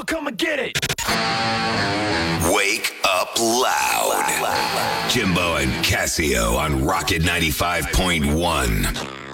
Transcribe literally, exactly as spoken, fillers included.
come and get it. Wake up loud. Jimbo and Casio on Rocket ninety-five point one.